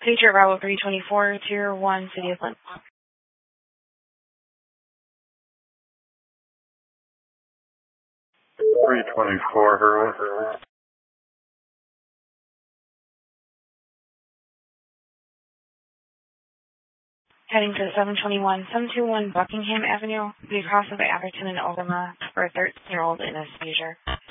Patriot Bravo 324, Tier 1, City of Lynn. 324, Herwin. Heading to 721 Buckingham Avenue, the cross of Atherton and Overma for a 13-year-old in a seizure.